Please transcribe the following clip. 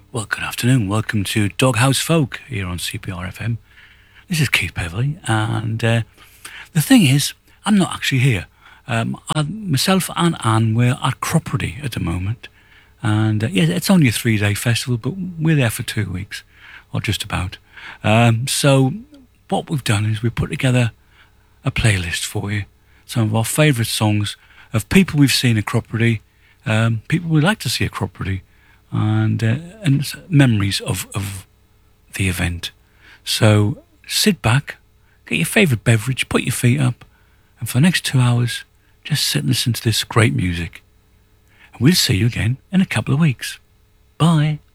Well, good afternoon. Welcome to Doghouse Folk here on CPR FM. This is Keith Beverly, and the thing is, I'm not actually here. Myself and Anne, we're at Cropredy at the moment, and yeah, it's only a 3-day festival, but we're there for 2 weeks, or just about. So what we've done is we put together a playlist for you, some of our favourite songs of people we've seen at Cropredy, people we'd like to see at Cropredy, and memories of the event. So sit back, get your favourite beverage, put your feet up, and for the next 2 hours, just sit and listen to this great music. And we'll see you again in a couple of weeks. Bye.